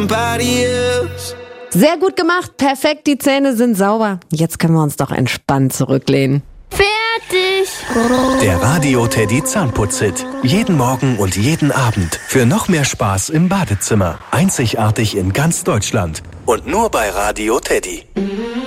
somebody else. Sehr gut gemacht, perfekt, die Zähne sind sauber. Jetzt können wir uns doch entspannt zurücklehnen. Fertig. Der Radio Teddy Zahnputz-Hit. Jeden Morgen und jeden Abend. Für noch mehr Spaß im Badezimmer. Einzigartig in ganz Deutschland. Und nur bei Radio Teddy.